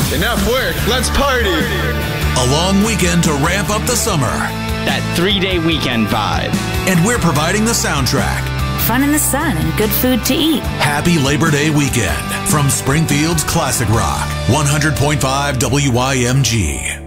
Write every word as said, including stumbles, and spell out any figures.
Enough work. Let's party. A long weekend to ramp up the summer. That three-day weekend vibe. And we're providing the soundtrack. Fun in the sun and good food to eat. Happy Labor Day weekend from Springfield's Classic Rock, one hundred point five W Y M G.